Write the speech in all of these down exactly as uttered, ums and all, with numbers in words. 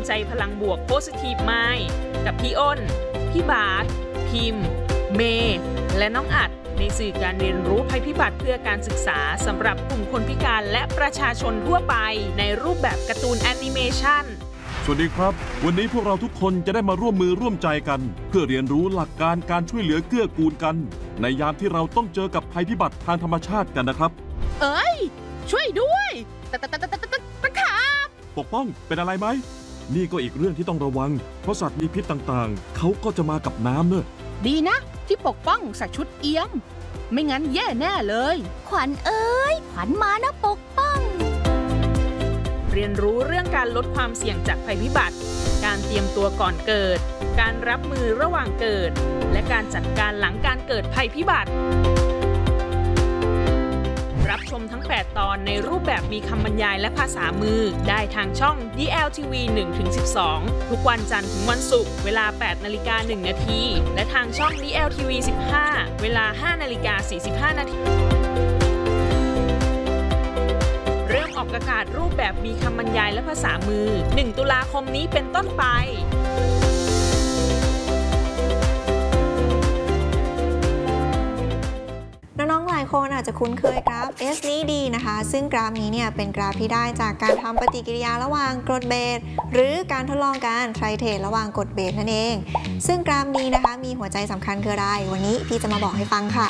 ใจพลังบวก Positive Mind กับพี่อ้นพี่บาสพิมพ์เมย์และน้องอัดในสื่อการเรียนรู้ภัยพิบัติเพื่อการศึกษาสำหรับกลุ่มคนพิการและประชาชนทั่วไปในรูปแบบการ์ตูนแอนิเมชันสวัสดีครับวันนี้พวกเราทุกคนจะได้มาร่วมมือร่วมใจกันเพื่อเรียนรู้หลักการการช่วยเหลือเกื้อกูลกันในยามที่เราต้องเจอกับภัยพิบัติทางธรรมชาติกันนะครับเอ้ยช่วยด้วยตะตะตะตะตะตะตะขาบปกป้องเป็นอะไรไหมนี่ก็อีกเรื่องที่ต้องระวังเพราะสัตว์มีพิษต่างๆเขาก็จะมากับน้ำเนอะดีนะที่ปกป้องใส่ชุดเอี้ยมไม่งั้นแย่แน่เลยขวัญเอ้ยขวัญมานะปกป้องเรียนรู้เรื่องการลดความเสี่ยงจากภัยพิบัติการเตรียมตัวก่อนเกิดการรับมือระหว่างเกิดและการจัดการหลังการเกิดภัยพิบัติรับชมทั้งแปดตอนในรูปแบบมีคำบรรยายและภาษามือได้ทางช่อง ดี แอล ที วี หนึ่งถึงสิบสอง ทุกวันจันทร์ถึงวันศุกร์เวลา แปดนาฬิกาหนึ่งนาทีและทางช่อง ดี แอล ที วี สิบห้า เวลา ห้านาฬิกาสี่สิบห้านาทีเริ่มออกอากาศรูปแบบมีคำบรรยายและภาษามือหนึ่งตุลาคมนี้เป็นต้นไปน้องๆหลายคนอาจจะคุ้นเคยกราฟ เอส นี้ดีนะคะซึ่งกราฟนี้เนี่ยเป็นกราฟที่ได้จากการทำปฏิกิริยาระหว่างกรดเบสหรือการทดลองการไทรเทรตระหว่างกรดเบสนั่นเองซึ่งกราฟนี้นะคะมีหัวใจสำคัญคืออะไรวันนี้พี่จะมาบอกให้ฟังค่ะ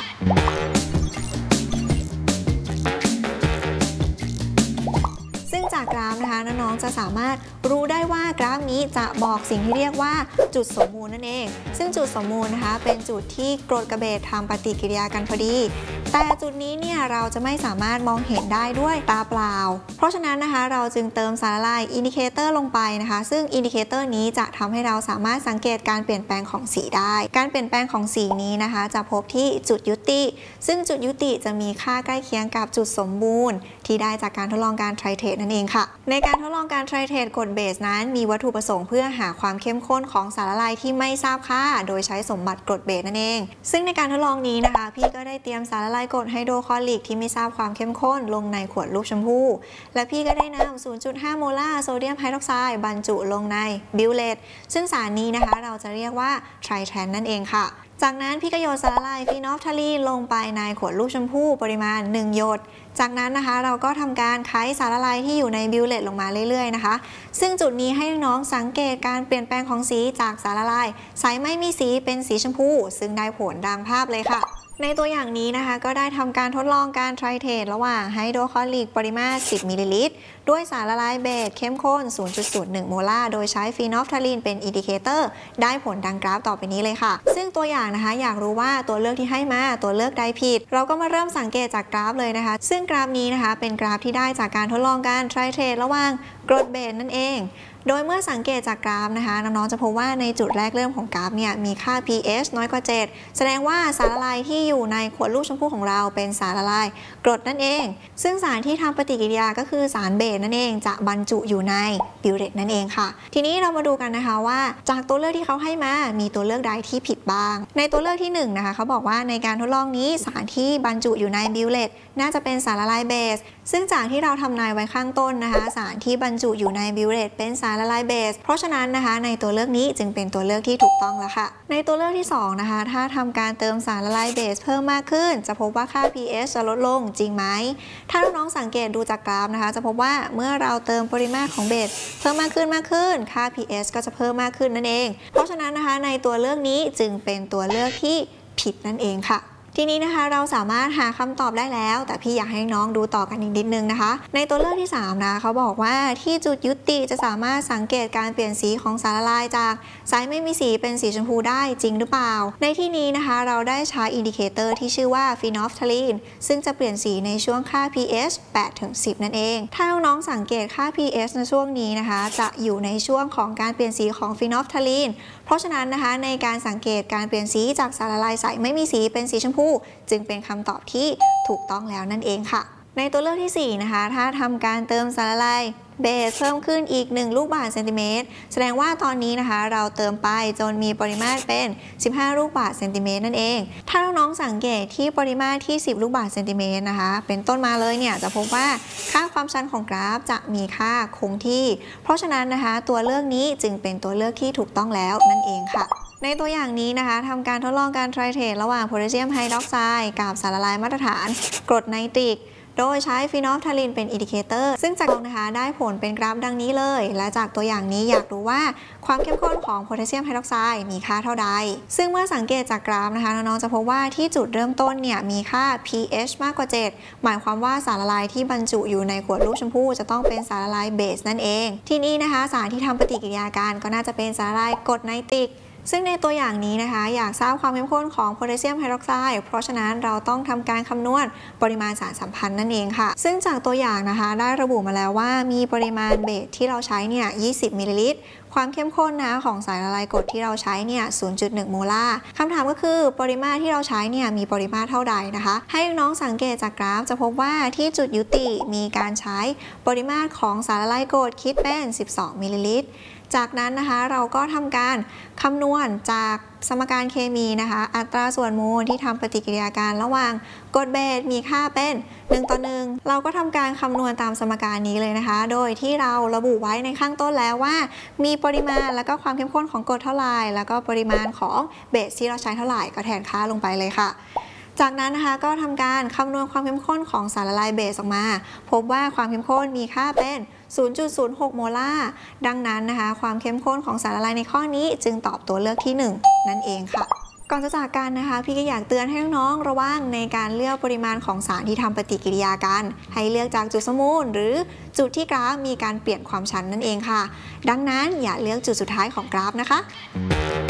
ซึ่งจากกราฟนะคะน้องๆจะสามารถรู้ได้ว่ากราฟนี้จะบอกสิ่งที่เรียกว่าจุดสมมูลนั่นเองซึ่งจุดสมมูลนะคะเป็นจุดที่กรดกับเบสทำปฏิกิริยากันพอดีแต่จุดนี้เนี่ยเราจะไม่สามารถมองเห็นได้ด้วยตาเปล่าเพราะฉะนั้นนะคะเราจึงเติมสารละลายอินดิเคเตอร์ลงไปนะคะซึ่งอินดิเคเตอร์นี้จะทำให้เราสามารถสังเกตการเปลี่ยนแปลงของสีได้การเปลี่ยนแปลงของสีนี้นะคะจะพบที่จุดยุติซึ่งจุดยุติจะมีค่าใกล้เคียงกับจุดสมบูรณ์ที่ได้จากการทดลองการไทรเทรตนั่นเองค่ะในการทดลองการไทรเทรตกรดเบสนั้นมีวัตถุประสงค์เพื่อหาความเข้มข้นของสารละลายที่ไม่ทราบค่าโดยใช้สมบัติกรดเบสนั่นเองซึ่งในการทดลองนี้นะคะพี่ก็ได้เตรียมสารละลายกรดไฮโดรคลอริกที่ไม่ทราบความเข้มข้นลงในขวดรูปชมพูและพี่ก็ได้นำ ศูนย์จุดห้า โมลาร์โซเดียมไฮดรอกไซด์บรรจุลงในบิวเลตซึ่งสารนี้นะคะเราจะเรียกว่าไทรแทนนั่นเองค่ะจากนั้นพี่ก็โยนสารละลายฟีนอลฟทาลีนลงไปในขวดรูปชมพูปริมาณหนึ่งหยดจากนั้นนะคะเราก็ทำการไขสารละลายที่อยู่ในบิวเลตลงมาเรื่อยๆนะคะซึ่งจุดนี้ให้น้องสังเกตการเปลี่ยนแปลงของสีจากสารละลายใสไม่มีสีเป็นสีชมพูซึ่งได้ผลดังภาพเลยค่ะในตัวอย่างนี้นะคะก็ได้ทำการทดลองการไทรเทรตระหว่างไฮโดรคลอริกปริมาตรสิบมิลลิลิตรด้วยสารละลายเบสเข้มข้น ศูนย์จุดศูนย์หนึ่ง โมลาร์โดยใช้ฟีนอลฟทาลีนเป็นอินดิเคเตอร์ได้ผลดังกราฟต่อไปนี้เลยค่ะซึ่งตัวอย่างนะคะอยากรู้ว่าตัวเลือกที่ให้มาตัวเลือกใดผิดเราก็มาเริ่มสังเกตจากกราฟเลยนะคะซึ่งกราฟนี้นะคะเป็นกราฟที่ได้จากการทดลองการไทรเทรตระหว่างกรดเบสนั่นเองโดยเมื่อสังเกตจากกราฟนะคะน้องๆจะพบว่าในจุดแรกเริ่มของกราฟเนี่ยมีค่า pH น้อยกว่าเจ็ดแสดงว่าสารละลายที่อยู่ในขวดลูกชมพูของเราเป็นสารละลายกรดนั่นเองซึ่งสารที่ทำปฏิกิริยาก็คือสารเบสนั่นเองจะบรรจุอยู่ในบิวเรตนั่นเองค่ะทีนี้เรามาดูกันนะคะว่าจากตัวเลือกที่เขาให้มามีตัวเลือกใดที่ผิดบ้างในตัวเลือกที่หนึ่งนะคะเขาบอกว่าในการทดลองนี้สารที่บรรจุอยู่ในบิวเลตน่าจะเป็นสารละลายเบสซึ่งจากที่เราทำนายไว้ข้างต้นนะคะสารที่บรรจุอยู่ในบิวเรตเป็นสารละลายเบสเพราะฉะนั้นนะคะในตัวเลือกนี้จึงเป็นตัวเลือกที่ถูกต้องแล้วค่ะในตัวเลือกที่สองนะคะถ้าทำการเติมสารละลายเบสเพิ่มมากขึ้นจะพบว่าค่า pH จะลดลงจริงไหมถ้าน้องๆสังเกตดูจากกราฟนะคะจะพบว่าเมื่อเราเติมปริมาตรของเบสเพิ่มมากขึ้นมากขึ้นค่า pH ก็จะเพิ่มมากขึ้นนั่นเองเพราะฉะนั้นนะคะในตัวเลือกนี้จึงเป็นตัวเลือกที่ผิดนั่นเองค่ะทีนี้นะคะเราสามารถหาคำตอบได้แล้วแต่พี่อยากให้น้องดูต่อกันอีกนิดนึงนะคะในตัวเลือกที่สามนะเขาบอกว่าที่จุดยุติจะสามารถสังเกตการเปลี่ยนสีของสารละลายจากใสไม่มีสีเป็นสีชมพูได้จริงหรือเปล่าในที่นี้นะคะเราได้ใช้อินดิเคเตอร์ที่ชื่อว่าฟีนอลฟทาลีนซึ่งจะเปลี่ยนสีในช่วงค่า pH แปดถึงสิบ นั่นเองถ้าน้องๆสังเกตค่า pH ในช่วงนี้นะคะจะอยู่ในช่วงของการเปลี่ยนสีของฟีนอลฟทาลีนเพราะฉะนั้นนะคะในการสังเกตการเปลี่ยนสีจากสารละลายใสไม่มีสีเป็นสีชมพูจึงเป็นคำตอบที่ถูกต้องแล้วนั่นเองค่ะในตัวเลือกที่สี่นะคะถ้าทำการเติมสารละลายเบสเพิ่มขึ้นอีกหนึ่งลูกบาศก์เซนติเมตรแสดงว่าตอนนี้นะคะเราเติมไปจนมีปริมาตรเป็นสิบห้าลูกบาศก์เซนติเมตรนั่นเองถ้าน้องๆสังเกตที่ปริมาตรที่สิบลูกบาศก์เซนติเมตรนะคะเป็นต้นมาเลยเนี่ยจะพบว่าค่าความชันของกราฟจะมีค่าคงที่เพราะฉะนั้นนะคะตัวเลือกนี้จึงเป็นตัวเลือกที่ถูกต้องแล้วนั่นเองค่ะในตัวอย่างนี้นะคะทำการทดลองการไทรเทรตระหว่างโพแทสเซียมไฮดรอกไซด์กับสารละลายมาตรฐานกรดไนตริกโดยใช้ฟีนอลฟทาลินเป็นอินดิเคเตอร์ซึ่งจากลองนะคะได้ผลเป็นกราฟดังนี้เลยและจากตัวอย่างนี้อยากรู้ว่าความเข้มข้นของโพแทสเซียมไฮดรอกไซด์มีค่าเท่าใดซึ่งเมื่อสังเกตจากกราฟนะคะน้องๆจะพบว่าที่จุดเริ่มต้นเนี่ยมีค่า pH มากกว่าเจ็ดหมายความว่าสารละลายที่บรรจุอยู่ในขวดรูปชมพูจะต้องเป็นสารละลายเบสนั่นเองที่นี่นะคะสารที่ทำปฏิกิริยากันก็น่าจะเป็นสารละลายกรดไนตริกซึ่งในตัวอย่างนี้นะคะอยากทราบความเข้มข้นของโพแทสเซียมไฮดรอกไซด์เพราะฉะนั้นเราต้องทำการคำนวณปริมาณสารสัมพันธ์นั่นเองค่ะซึ่งจากตัวอย่างนะคะได้ระบุมาแล้วว่ามีปริมาณเบสที่เราใช้เนี่ยยี่สิบมิลลิลิตรความเข้มข้นนะของสารละลายกรดที่เราใช้เนี่ย ศูนย์จุดหนึ่ง โมลาร์คำถามก็คือปริมาตรที่เราใช้เนี่ยมีปริมาตรเท่าใดนะคะให้น้องสังเกตจากกราฟจะพบว่าที่จุดยุติมีการใช้ปริมาตรของสารละลายกรดคิดเป็นสิบสองมิลลิลิตรจากนั้นนะคะเราก็ทำการคำนวณจากสมการเคมีนะคะอัตราส่วนโมลที่ทำปฏิกิริยาการระหว่างกรดเบสมีค่าเป็นหนึ่งต่อหนึ่งเราก็ทำการคำนวณตามสมการนี้เลยนะคะโดยที่เราระบุไว้ในข้างต้นแล้วว่ามีปริมาณแล้วก็ความเข้มข้นของกรดเท่าไหร่แล้วก็ปริมาณของเบสที่เราใช้เท่าไหร่ก็แทนค่าลงไปเลยค่ะจากนั้นนะคะก็ทำการคำนวณความเข้มข้นของสารละลายเบสออกมาพบว่าความเข้มข้นมีค่าเป็น ศูนย์จุดศูนย์หก โมลาร์ดังนั้นนะคะความเข้มข้นของสารละลายในข้อนี้จึงตอบตัวเลือกที่หนึ่งนั่นเองค่ะก่อนจะจากกันนะคะพี่ก็อยากเตือนให้น้องๆระวังในการเลือกปริมาณของสารที่ทำปฏิกิริยากันให้เลือกจากจุดสมมูลหรือจุดที่กราฟมีการเปลี่ยนความชันนั่นเองค่ะดังนั้นอย่าเลือกจุดสุดท้ายของกราฟนะคะ